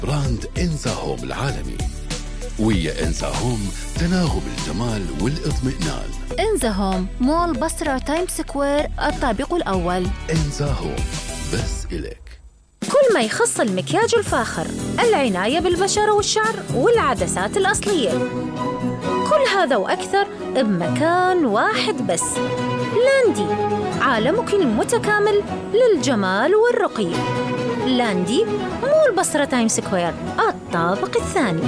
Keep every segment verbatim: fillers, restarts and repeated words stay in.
براند إنزا هوم العالمي. ويا إنزا هوم تناغم الجمال والاطمئنان. إنزا هوم مول بصرة تايم سكوير الطابق الأول. إنزا هوم بس إليك. كل ما يخص المكياج الفاخر، العناية بالبشرة والشعر والعدسات الأصلية، كل هذا وأكثر بمكان واحد بس. لاندي، عالمك المتكامل للجمال والرقي. لاندي مول بصرة تايم سكوير الطابق الثاني.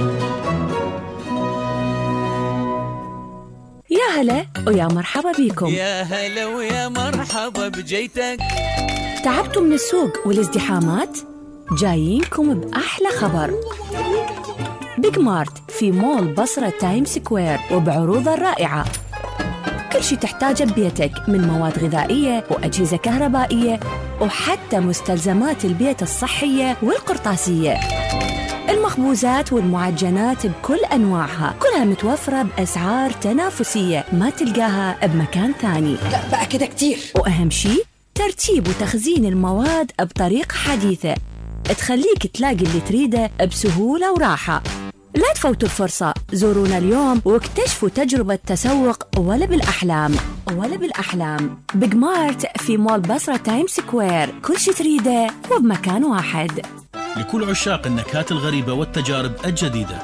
يا هلا ويا مرحبا بيكم. يا هلا ويا مرحبا بجيتك. تعبتوا من السوق والازدحامات؟ جايينكم بأحلى خبر. بيج مارت في مول بصرة تايم سكوير وبعروضه الرائعة. كل شي تحتاجه ببيتك من مواد غذائية وأجهزة كهربائية وحتى مستلزمات البيت الصحية والقرطاسية. المخبوزات والمعجنات بكل أنواعها كلها متوفرة بأسعار تنافسية ما تلقاها بمكان ثاني. لا بقى كده كتير. وأهم شي ترتيب وتخزين المواد بطريقة حديثة تخليك تلاقي اللي تريده بسهولة وراحة. لا تفوتوا الفرصة، زورونا اليوم واكتشفوا تجربة تسوق ولا بالأحلام ولا بالأحلام. بيج مارت في مول بصرة تايم سكوير، كل شي تريده وبمكان واحد. لكل عشاق النكهات الغريبة والتجارب الجديدة،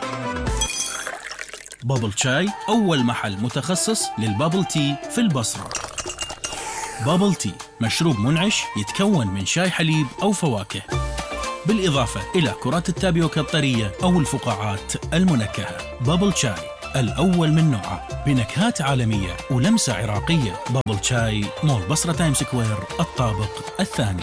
بابل شاي أول محل متخصص للبابل تي في البصرة. بابل تي مشروب منعش يتكون من شاي حليب أو فواكه، بالإضافة إلى كرات التابيوكا الطرية أو الفقاعات المنكهة. بابل شاي الأول من نوعه بنكهات عالمية ولمسة عراقية. بابل شاي مول بصرة تايم سكوير الطابق الثاني.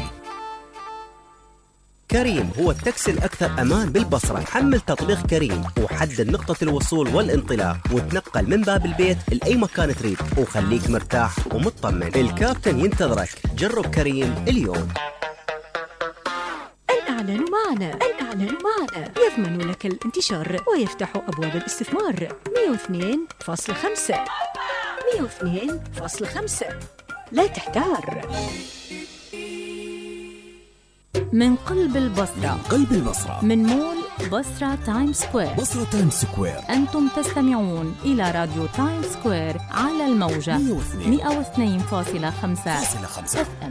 كريم هو التاكسي الأكثر أمان بالبصرة. حمل تطبيق كريم وحدد نقطة الوصول والانطلاق وتنقل من باب البيت لأي مكان تريد وخليك مرتاح ومطمن. الكابتن ينتظرك. جرب كريم اليوم. الإعلان معنا الإعلان معنا يضمن لك الانتشار ويفتح أبواب الاستثمار. مئة واثنين فاصلة خمسة مئة واثنين فاصلة خمسة. لا تحتار. من قلب البصرة، من قلب البصرة، من مول بصرة تايم سكوير. بصرة تايم سكوير. أنتم تستمعون إلى راديو تايم سكوير على الموجة مئة واثنين فاصلة خمسة إف إم.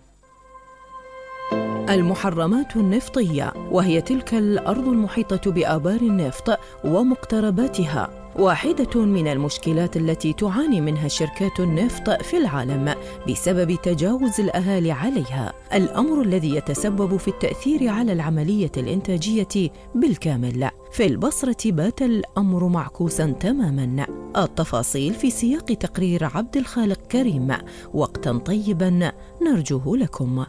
المحرمات النفطية، وهي تلك الأرض المحيطة بآبار النفط ومقترباتها، واحدة من المشكلات التي تعاني منها شركات النفط في العالم بسبب تجاوز الأهالي عليها، الأمر الذي يتسبب في التأثير على العملية الإنتاجية بالكامل. في البصرة بات الأمر معكوسا تماما. التفاصيل في سياق تقرير عبد الخالق كريم. وقتا طيبا نرجوه لكم.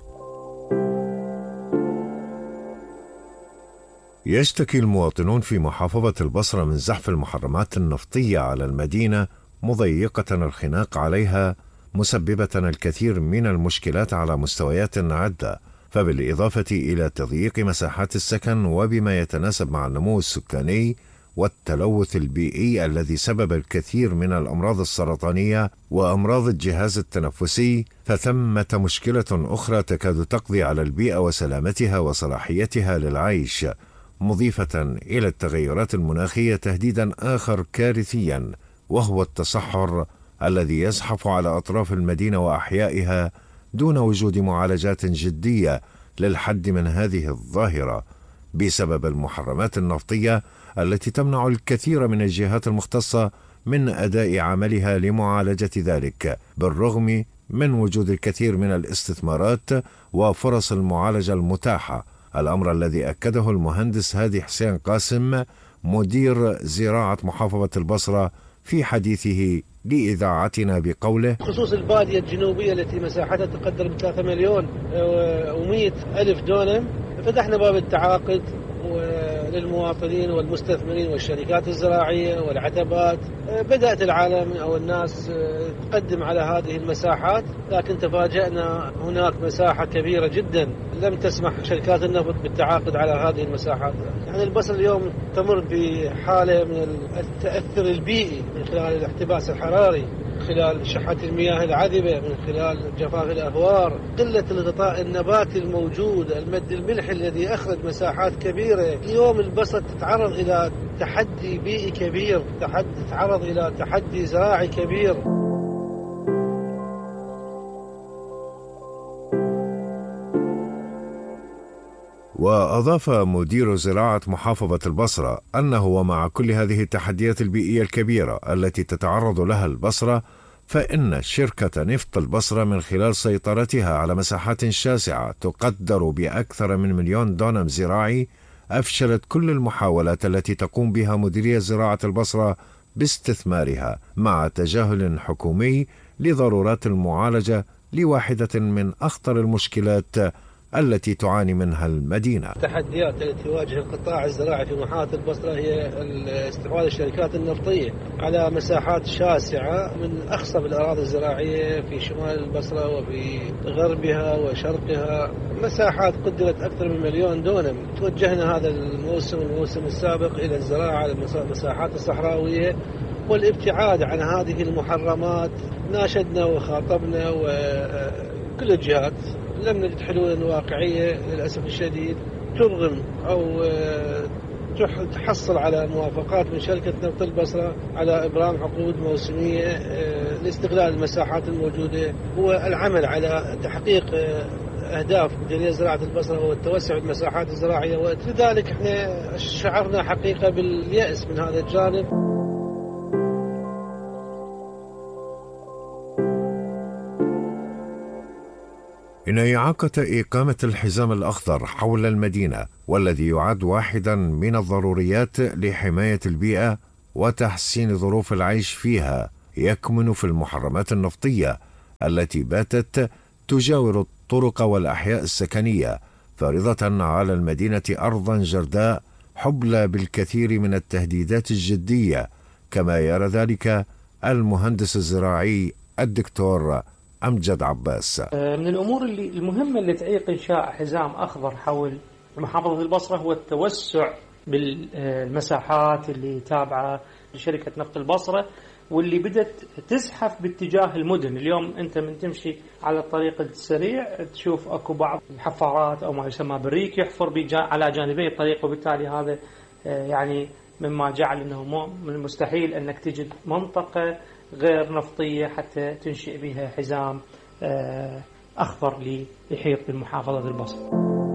يشتكي المواطنون في محافظة البصرة من زحف المحرمات النفطية على المدينة مضيقة الخناق عليها، مسببة الكثير من المشكلات على مستويات عدة، فبالإضافة إلى تضييق مساحات السكن وبما يتناسب مع النمو السكاني والتلوث البيئي الذي سبب الكثير من الأمراض السرطانية وأمراض الجهاز التنفسي، فثمة مشكلة أخرى تكاد تقضي على البيئة وسلامتها وصلاحيتها للعيش، مضيفة إلى التغيرات المناخية تهديدا آخر كارثيا، وهو التصحر الذي يزحف على أطراف المدينة وأحيائها دون وجود معالجات جدية للحد من هذه الظاهرة بسبب المحرمات النفطية التي تمنع الكثير من الجهات المختصة من أداء عملها لمعالجة ذلك، بالرغم من وجود الكثير من الاستثمارات وفرص المعالجة المتاحة، الأمر الذي أكده المهندس هادي حسين قاسم مدير زراعة محافظة البصرة في حديثه لإذاعتنا بقوله: خصوص البادية الجنوبية التي مساحتها تقدر ب ثلاثة مليون ومئة ألف دونم، فتحنا باب التعاقد للمواطنين والمستثمرين والشركات الزراعية والعتبات. بدأت العالم أو الناس تقدم على هذه المساحات، لكن تفاجأنا هناك مساحة كبيرة جدا لم تسمح شركات النفط بالتعاقد على هذه المساحات. يعني البصرة اليوم تمر بحالة من التأثر البيئي من خلال الاحتباس الحراري خلال شحة المياه العذبة، من خلال جفاف الأهوار، قلة الغطاء النباتي الموجود، المد الملحي الذي أخرج مساحات كبيرة. اليوم البصرة تتعرض إلى تحدي بيئي كبير، تتعرض إلى تحدي زراعي كبير. وأضاف مدير زراعة محافظة البصرة أنه ومع كل هذه التحديات البيئية الكبيرة التي تتعرض لها البصرة، فإن شركة نفط البصرة من خلال سيطرتها على مساحات شاسعة تقدر بأكثر من مليون دونم زراعي أفشلت كل المحاولات التي تقوم بها مديرية زراعة البصرة باستثمارها، مع تجاهل حكومي لضرورات المعالجة لواحدة من أخطر المشكلات التي تعاني منها المدينة. التحديات التي تواجه القطاع الزراعي في محافظة البصرة هي استحواذ الشركات النفطية على مساحات شاسعة من أخصب الأراضي الزراعية في شمال البصرة وفي غربها وشرقها، مساحات قدرت أكثر من مليون دونم. توجهنا هذا الموسم الموسم السابق إلى الزراعة على المساحات الصحراوية والابتعاد عن هذه المحرمات. ناشدنا وخاطبنا وكل الجهات، لم نجد حلول واقعية للأسف الشديد ترغم أو تحصل على موافقات من شركة نفط البصرة على إبرام عقود موسمية لاستغلال المساحات الموجودة والعمل على تحقيق أهداف مديرية زراعة البصرة هو التوسع المساحات الزراعية. ولذلك احنا شعرنا حقيقة باليأس من هذا الجانب. إن إعاقة إقامة الحزام الأخضر حول المدينة، والذي يعد واحدا من الضروريات لحماية البيئة وتحسين ظروف العيش فيها، يكمن في المحرمات النفطية التي باتت تجاور الطرق والأحياء السكنية، فارضة على المدينة أرضا جرداء حبلى بالكثير من التهديدات الجدية، كما يرى ذلك المهندس الزراعي الدكتور أمجد عباس. من الأمور اللي المهمة اللي تعيق إنشاء حزام أخضر حول محافظة البصرة هو التوسع بالمساحات اللي تابعة لشركة نفط البصرة، واللي بدت تزحف باتجاه المدن. اليوم أنت من تمشي على الطريق السريع تشوف أكو بعض الحفارات أو ما يسمى بريك يحفر على جانبي الطريق، وبالتالي هذا يعني مما جعل أنه من المستحيل أنك تجد منطقة غير نفطية حتى تنشئ بها حزام أخضر ليحيط بالمحافظة البصرة.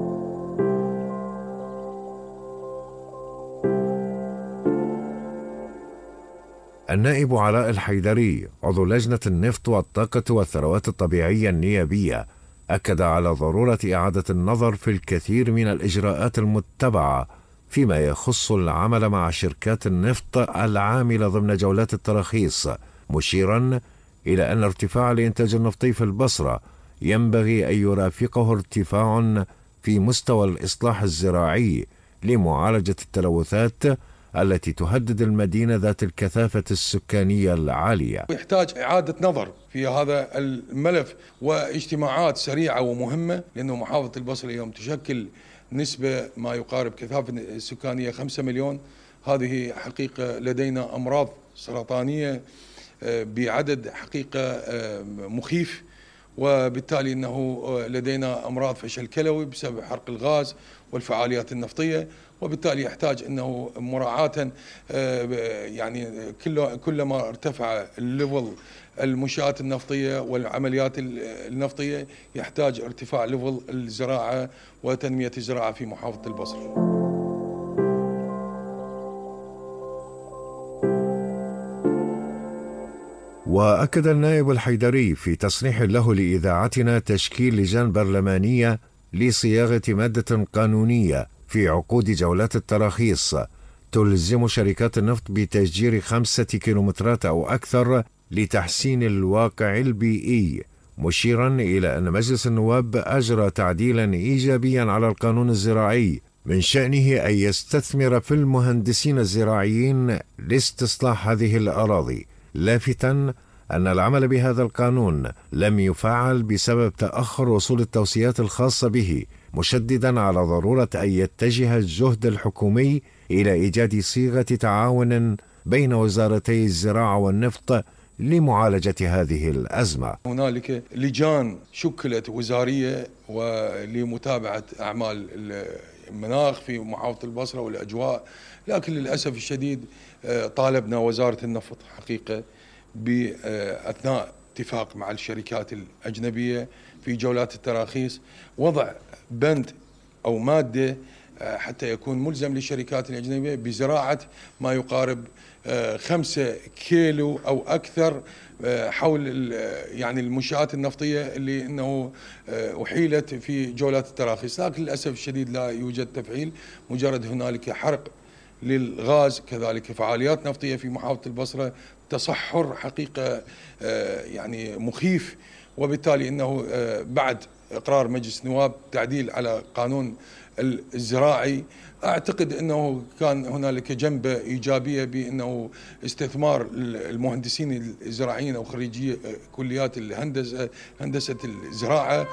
النائب علاء الحيدري عضو لجنة النفط والطاقة والثروات الطبيعية النيابية أكد على ضرورة إعادة النظر في الكثير من الإجراءات المتبعة فيما يخص العمل مع شركات النفط العاملة ضمن جولات التراخيص، مشيرا إلى أن ارتفاع الإنتاج النفطي في البصرة ينبغي أن يرافقه ارتفاع في مستوى الإصلاح الزراعي لمعالجة التلوثات التي تهدد المدينة ذات الكثافة السكانية العالية. يحتاج إعادة نظر في هذا الملف واجتماعات سريعة ومهمة، لأنه محافظة البصرة اليوم تشكل نسبة ما يقارب كثافة سكانية خمسة مليون. هذه حقيقة لدينا أمراض سرطانية بعدد حقيقة مخيف، وبالتالي أنه لدينا أمراض فشل كلوي بسبب حرق الغاز والفعاليات النفطية، وبالتالي يحتاج أنه مراعاة يعني كلما ارتفع الليفل المنشآت النفطية والعمليات النفطية يحتاج ارتفاع ليفل الزراعة وتنمية الزراعة في محافظة البصرة. وأكد النائب الحيدري في تصريح له لإذاعتنا تشكيل لجان برلمانية لصياغة مادة قانونية في عقود جولات التراخيص تلزم شركات النفط بتشجير خمسة كيلومترات أو أكثر لتحسين الواقع البيئي، مشيرا إلى أن مجلس النواب أجرى تعديلا إيجابيا على القانون الزراعي من شأنه أن يستثمر في المهندسين الزراعيين لاستصلاح هذه الأراضي، لافتا أن العمل بهذا القانون لم يفعل بسبب تأخر وصول التوصيات الخاصة به، مشددا على ضرورة أن يتجه الجهد الحكومي إلى إيجاد صيغة تعاون بين وزارتي الزراعة والنفط لمعالجة هذه الأزمة. هنالك لجان شكلت وزارية ولمتابعة أعمال المناخ في محافظة البصرة والأجواء، لكن للأسف الشديد طالبنا وزارة النفط حقيقة بأثناء اتفاق مع الشركات الأجنبية في جولات التراخيص وضع بند أو مادة حتى يكون ملزم للشركات الأجنبية بزراعة ما يقارب خمسة كيلو أو أكثر حول يعني المنشآت النفطية اللي إنه أحيلت في جولات التراخيص، لكن للأسف الشديد لا يوجد تفعيل، مجرد هنالك حرق للغاز، كذلك فعاليات نفطية في محافظة البصرة، تصحر حقيقة يعني مخيف. وبالتالي إنه بعد إقرار مجلس النواب تعديل على قانون الزراعي، أعتقد أنه كان هنالك جنبة إيجابية بأنه استثمار المهندسين الزراعيين أو خريجي كليات الهندسة هندسة الزراعة.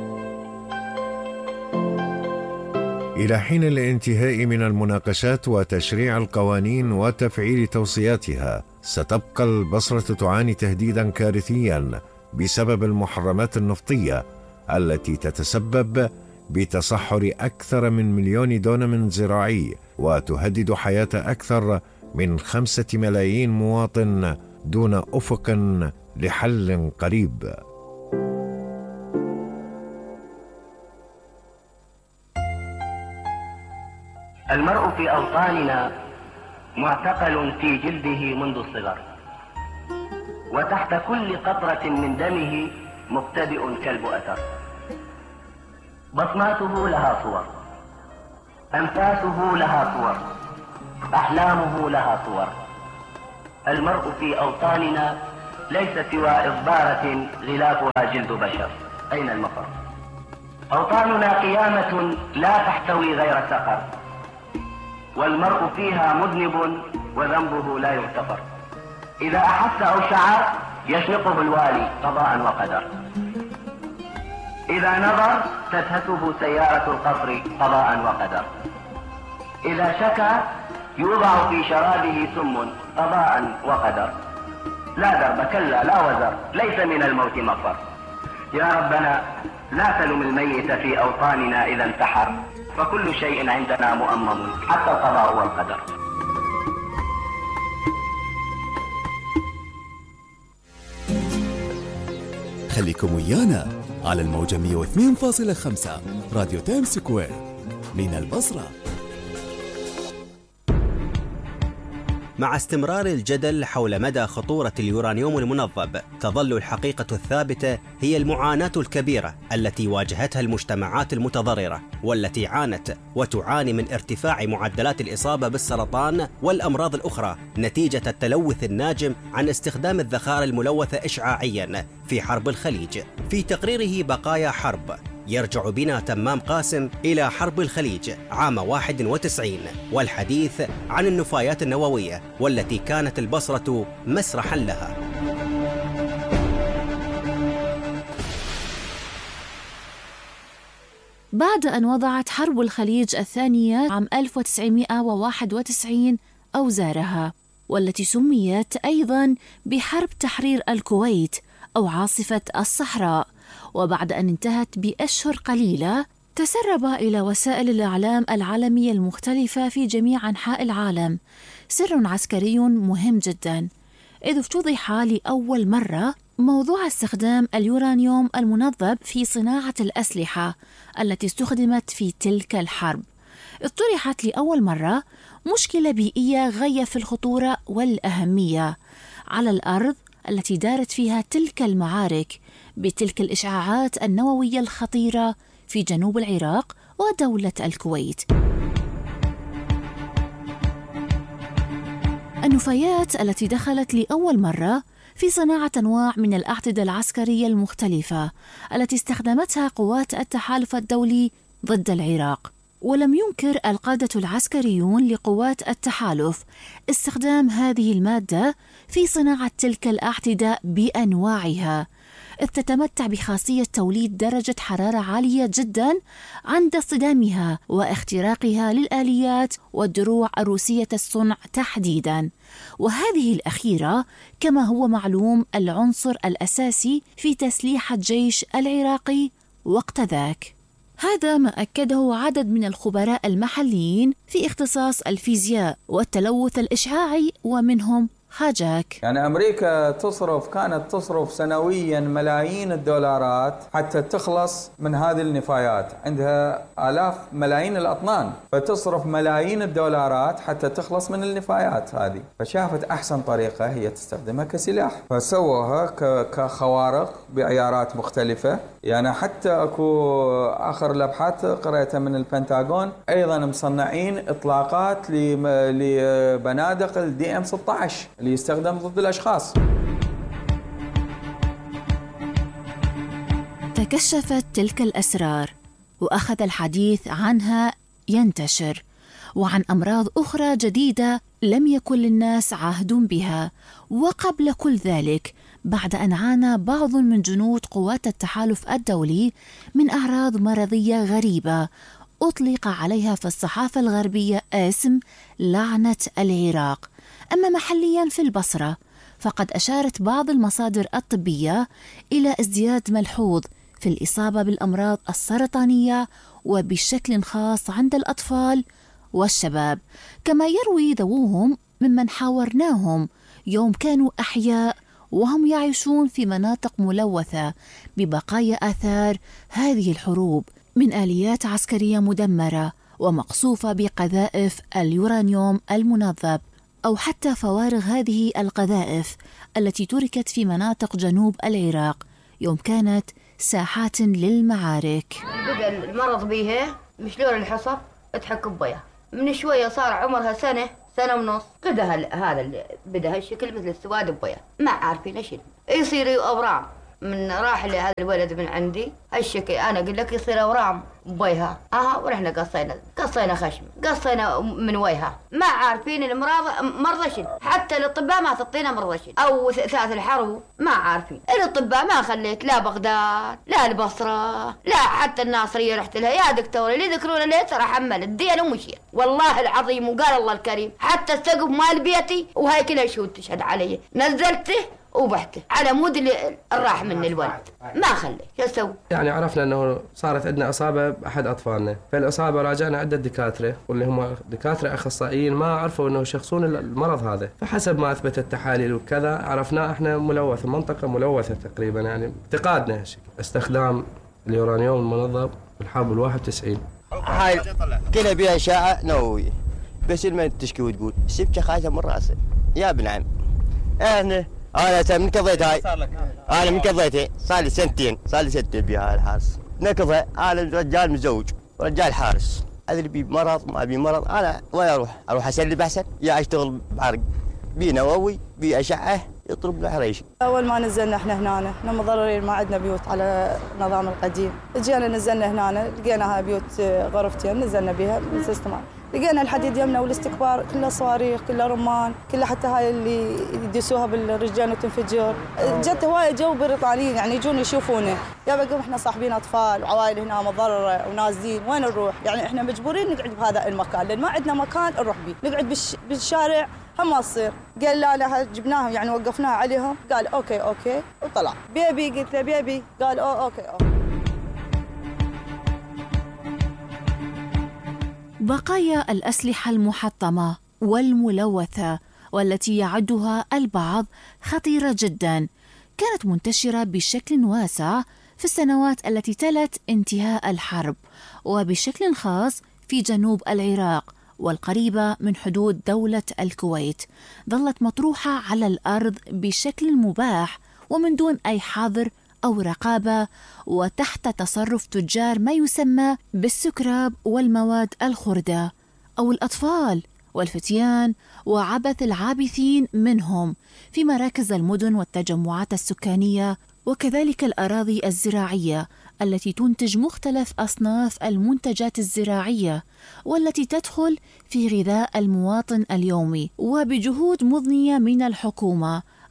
إلى حين الانتهاء من المناقشات وتشريع القوانين وتفعيل توصياتها، ستبقى البصرة تعاني تهديدا كارثيا بسبب المحرمات النفطية التي تتسبب بتصحر أكثر من مليون دونم زراعي وتهدد حياة أكثر من خمسة ملايين مواطن دون أفق لحل قريب. المرء في أوطاننا معتقل في جلده منذ الصغر، وتحت كل قطرة من دمه مبتدئ كلب أثر. بصماته لها صور، أنفاسه لها صور، أحلامه لها صور. المرء في أوطاننا ليس سوى إضبارة غلافها جلد بشر. أين المفر؟ أوطاننا قيامة لا تحتوي غير سقر، والمرء فيها مذنب وذنبه لا يغتفر. إذا أحس أو شعر يشنقه الوالي قضاء وقدر، إذا نظر تدهسه سيارة القصر قضاء وقدر، إذا شكى يوضع في شرابه سم قضاء وقدر. لا درب كلا لا وزر، ليس من الموت مفر. يا ربنا لا تلم الميت في أوطاننا إذا انتحر، فكل شيء عندنا مؤمم حتى القضاء والقدر. خليكم ويانا على الموجة مئة واثنين فاصلة خمسة راديو تايم سكوير من البصرة. مع استمرار الجدل حول مدى خطورة اليورانيوم المنظب، تظل الحقيقة الثابتة هي المعاناة الكبيرة التي واجهتها المجتمعات المتضررة، والتي عانت وتعاني من ارتفاع معدلات الإصابة بالسرطان والأمراض الأخرى نتيجة التلوث الناجم عن استخدام الذخائر الملوثة إشعاعياً في حرب الخليج. في تقريره بقايا حرب، يرجع بنا تمام قاسم إلى حرب الخليج عام واحد وتسعين والحديث عن النفايات النووية والتي كانت البصرة مسرحا لها. بعد أن وضعت حرب الخليج الثانية عام ألف وتسعمائة وواحد وتسعين أوزارها، والتي سميت أيضاً بحرب تحرير الكويت أو عاصفة الصحراء، وبعد أن انتهت بأشهر قليلة تسرب إلى وسائل الإعلام العالمية المختلفة في جميع أنحاء العالم سر عسكري مهم جدا، إذ افتضح لأول مرة موضوع استخدام اليورانيوم المنظب في صناعة الأسلحة التي استخدمت في تلك الحرب. اطرحت لأول مرة مشكلة بيئية غاية في الخطورة والأهمية على الأرض التي دارت فيها تلك المعارك بتلك الإشعاعات النووية الخطيرة في جنوب العراق ودولة الكويت. النفايات التي دخلت لأول مرة في صناعة أنواع من الأعتدة العسكرية المختلفة التي استخدمتها قوات التحالف الدولي ضد العراق، ولم ينكر القادة العسكريون لقوات التحالف استخدام هذه المادة في صناعة تلك الأعتدة بأنواعها، إذ تتمتع بخاصية توليد درجة حرارة عالية جدا عند اصطدامها واختراقها للآليات والدروع الروسية الصنع تحديدا، وهذه الأخيرة كما هو معلوم العنصر الأساسي في تسليح الجيش العراقي وقت ذاك. هذا ما أكده عدد من الخبراء المحليين في اختصاص الفيزياء والتلوث الإشعاعي، ومنهم هاجاك. يعني أمريكا تصرف كانت تصرف سنويا ملايين الدولارات حتى تخلص من هذه النفايات، عندها آلاف ملايين الأطنان، فتصرف ملايين الدولارات حتى تخلص من النفايات هذه، فشافت أحسن طريقة هي تستخدمها كسلاح، فسووها كخوارق بعيارات مختلفة. يعني حتى أكو آخر الأبحاث قرأتها من البنتاغون أيضا مصنعين إطلاقات لبنادق الدي ام ستة عشر اللي يستخدم ضد الأشخاص. تكشفت تلك الأسرار وأخذ الحديث عنها ينتشر، وعن أمراض أخرى جديدة لم يكن للناس عهد بها. وقبل كل ذلك، بعد أن عانى بعض من جنود قوات التحالف الدولي من أعراض مرضية غريبة أطلق عليها في الصحافة الغربية اسم لعنة العراق. أما محليا في البصرة فقد أشارت بعض المصادر الطبية إلى ازدياد ملحوظ في الإصابة بالأمراض السرطانية وبشكل خاص عند الأطفال والشباب، كما يروي ذووهم ممن حاورناهم يوم كانوا أحياء وهم يعيشون في مناطق ملوثة ببقايا آثار هذه الحروب من آليات عسكرية مدمرة ومقصوفة بقذائف اليورانيوم المنظب، أو حتى فوارغ هذه القذائف التي تركت في مناطق جنوب العراق يوم كانت ساحات للمعارك. بدأ المرض بيها مشلول الحصى تحكم بيها، من شوية صار عمرها سنة سنة ونص، بدأ هذا بدأ هالشكل مثل السواد بيها، ما عارفين ايش يصير أورام. من راح لهذا الولد من عندي هالشكل، انا اقول لك يصير اورام بيها، اها ورحنا قصينا قصينا خشم قصينا من وجهها، ما عارفين المرض مرضى، حتى الاطباء ما تعطينا مرضى او ثلاث الحرب، ما عارفين الاطباء. ما خليت لا بغداد لا البصره لا حتى الناصريه رحت لها، يا دكتوره اللي ذكرونا ليه ترى حمل الدين ومشيت، والله العظيم وقال الله الكريم حتى السقف مال بيتي وهاي كلها شهود تشهد علي، نزلته وبحته على مود اللي راح من الولد، ما خلي شو اسوي. يعني عرفنا انه صارت عندنا اصابه باحد اطفالنا، فالاصابه راجعنا عده دكاتره واللي هم دكاتره اخصائيين ما عرفوا انه يشخصون المرض هذا، فحسب ما اثبتت التحاليل وكذا عرفنا احنا ملوثه، منطقه ملوثه تقريبا. يعني اعتقادنا استخدام اليورانيوم المنظم بالحرب الواحد وتسعين هاي كلها بها اشعه نوويه، بس ما تشكي وتقول السبكه خايفه من راسه يا ابن عم. احنا انا من قضيت هاي انا من قضيتها صار لي سنتين صار لي سنتين بها الحارس نقضها. انا رجال مزوج ورجال حارس، ادري بي مرض ما بي مرض، انا وين اروح؟ اروح اسلب احسن يا اشتغل بعرق بي نووي بي اشعه يطلب له حريش. اول ما نزلنا احنا هنا احنا متضررين، ما عندنا بيوت على النظام القديم، جينا نزلنا هنا لقينا هاي بيوت غرفتين نزلنا بها من سيستم، لقينا الحديد يمنا والاستكبار كله صواريخ كله رمان كله، حتى هاي اللي يدسوها بالرجال وتنفجر. جت هواي جو بريطانيين يعني يجون يشوفونا، يا بقى احنا صاحبين اطفال وعوائل هنا متضرره ونازلين، وين نروح؟ يعني احنا مجبورين نقعد بهذا المكان لان ما عندنا مكان نروح به، نقعد بالش... بالشارع هم ما تصير. قال لا لا جبناهم يعني وقفناها عليهم، قال اوكي اوكي وطلع. بيبي قلت له بيبي، قال أو اوكي اوكي. بقايا الأسلحة المحطمة والملوثة والتي يعدها البعض خطيرة جدا كانت منتشرة بشكل واسع في السنوات التي تلت انتهاء الحرب، وبشكل خاص في جنوب العراق والقريبة من حدود دولة الكويت، ظلت مطروحة على الأرض بشكل مباح ومن دون أي حظر أو رقابة، وتحت تصرف تجار ما يسمى بالسكراب والمواد الخردة، أو الأطفال والفتيان وعبث العابثين منهم في مراكز المدن والتجمعات السكانية، وكذلك الأراضي الزراعية التي تنتج مختلف أصناف المنتجات الزراعية والتي تدخل في غذاء المواطن اليومي. وبجهود مضنية من الحكومة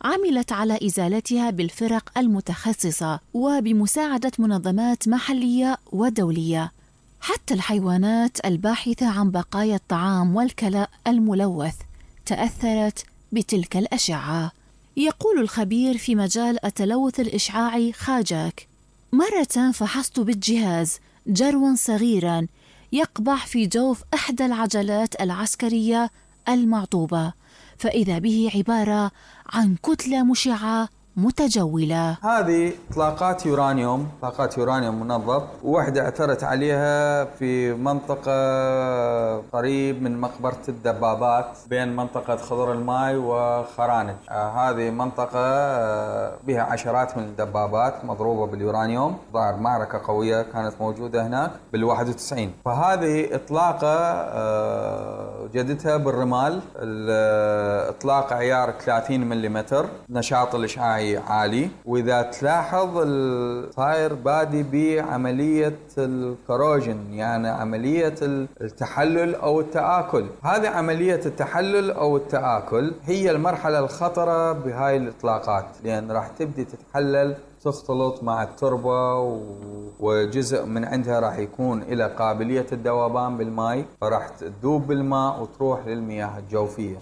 عملت على إزالتها بالفرق المتخصصة وبمساعدة منظمات محلية ودولية. حتى الحيوانات الباحثة عن بقايا الطعام والكلى الملوث تأثرت بتلك الأشعة. يقول الخبير في مجال التلوث الإشعاعي خاجاك: مرة فحصت بالجهاز جروا صغيرا يقبح في جوف إحدى العجلات العسكرية المعطوبة، فإذا به عبارة عن كتلة مشعة متجولة. هذه إطلاقات يورانيوم، إطلاقات يورانيوم منظف، وواحدة اعثرت عليها في منطقة قريب من مقبرة الدبابات بين منطقة خضر الماي وخرانج. آه هذه منطقة آه بها عشرات من الدبابات مضروبة باليورانيوم. ظهر معركة قوية كانت موجودة هناك بالواحد وتسعين. فهذه إطلاقة آه جدتها بالرمال، الإطلاق عيار ثلاثين ملم، نشاط الإشعاعي عالي. وإذا تلاحظ صاير بادي بعملية الكروجن، يعني عملية التحلل أو التآكل. هذه عملية التحلل أو التآكل هي المرحلة الخطرة بهاي الإطلاقات، لأن راح تبدي تتحلل، تختلط مع التربة، وجزء من عندها راح يكون إلى قابلية الذوبان بالماء، فراح تذوب بالماء وتروح للمياه الجوفية.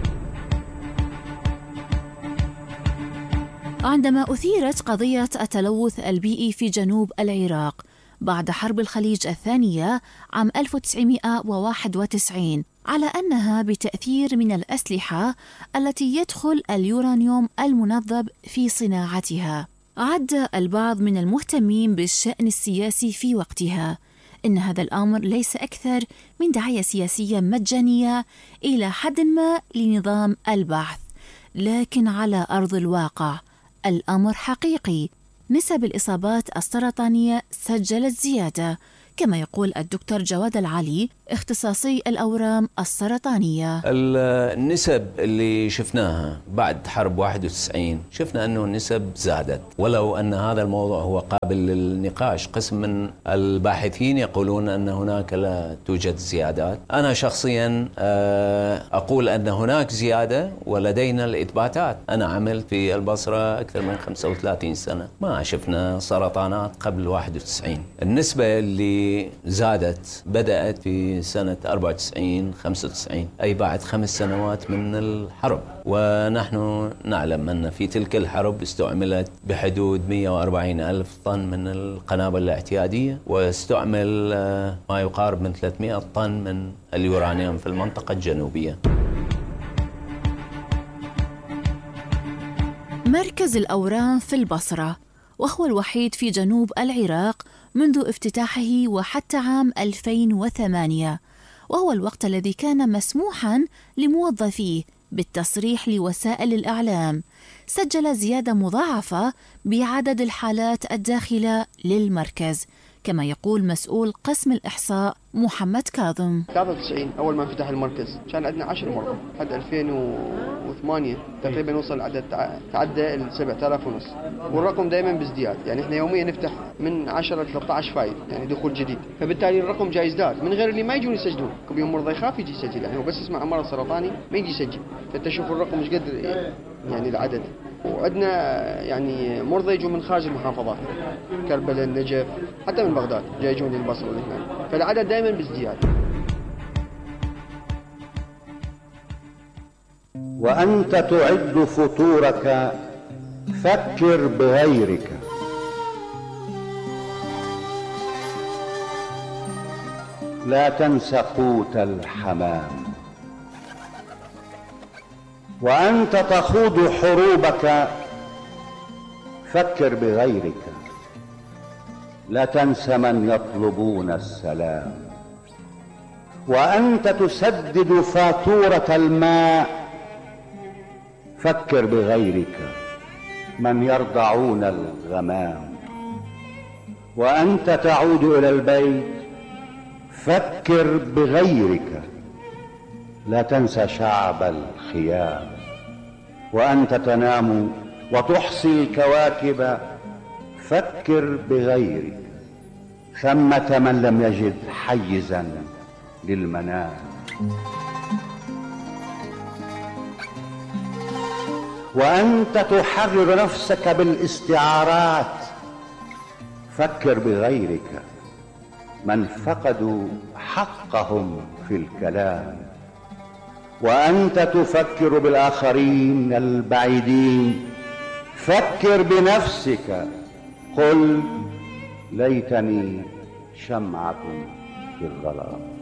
عندما أثيرت قضية التلوث البيئي في جنوب العراق بعد حرب الخليج الثانية عام ألف وتسعمائة وواحد وتسعين على أنها بتأثير من الأسلحة التي يدخل اليورانيوم المنظب في صناعتها، عد البعض من المهتمين بالشأن السياسي في وقتها إن هذا الأمر ليس أكثر من دعاية سياسية مجانية إلى حد ما لنظام البعث، لكن على أرض الواقع الأمر حقيقي. نسب الإصابات السرطانية سجلت زيادة، كما يقول الدكتور جواد العلي اختصاصي الأورام السرطانية. النسب اللي شفناها بعد حرب واحد وتسعين شفنا أنه النسب زادت، ولو أن هذا الموضوع هو قابل للنقاش. قسم من الباحثين يقولون أن هناك لا توجد زيادات. أنا شخصيا أقول أن هناك زيادة ولدينا الإثباتات. أنا عملت في البصرة أكثر من خمسة وثلاثين سنة، ما شفنا سرطانات قبل واحد وتسعين. النسبة اللي زادت بدأت في سنة أربعة وتسعين خمسة وتسعين، أي بعد خمس سنوات من الحرب. ونحن نعلم أن في تلك الحرب استعملت بحدود مئة وأربعين ألف طن من القنابل الاعتيادية، واستعمل ما يقارب من ثلاثمئة طن من اليورانيوم في المنطقة الجنوبية. مركز الأورام في البصرة، وهو الوحيد في جنوب العراق منذ افتتاحه وحتى عام ألفين وثمانية، وهو الوقت الذي كان مسموحاً لموظفيه بالتصريح لوسائل الإعلام، سجل زيادة مضاعفة بعدد الحالات الداخلة للمركز، كما يقول مسؤول قسم الإحصاء محمد كاظم. ثلاثة وتسعين أول ما فتح المركز كان عندنا عشر مرضى، لحد ألفين وثمانية تقريبا وصل عدد تعدى ال سبعة آلاف ونص، والرقم دائما بازدياد. يعني احنا يوميا نفتح من عشرة ل ثلاثة عشر فايل، يعني دخول جديد، فبالتالي الرقم جاي يزداد من غير اللي ما يجون يسجلون. بيهم مرضى يخاف يجي يسجل، يعني هو بس يسمع عن مرض سرطاني ما يجي يسجل، فانت شوف الرقم ايش قد يعني العدد. وعندنا يعني مرضى يجون من خارج المحافظات، كربلاء، النجف، حتى من بغداد جاي يجون للبصرة هنا، فالعدد دائما بازدياد. وأنت تعد فطورك فكر بغيرك. لا تنس قوت الحمام. وأنت تخوض حروبك فكر بغيرك. لا تنس من يطلبون السلام. وأنت تسدد فاتورة الماء فكر بغيرك من يرضعون الغمام. وأنت تعود إلى البيت فكر بغيرك. لا تنسى شعب الخيام. وأنت تنام وتحصي الكواكب فكر بغيرك. ثمة من لم يجد حيزا للمنام. وأنت تحرر نفسك بالاستعارات فكر بغيرك من فقدوا حقهم في الكلام، وأنت تفكر بالآخرين البعيدين فكر بنفسك، قل ليتني شمعة في الظلام.